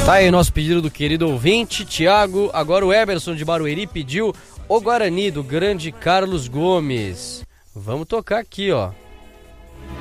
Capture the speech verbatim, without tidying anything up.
Tá aí nosso pedido do querido ouvinte, Thiago. Agora o Eberson de Barueri pediu O Guarani, do grande Carlos Gomes. Vamos tocar aqui, ó.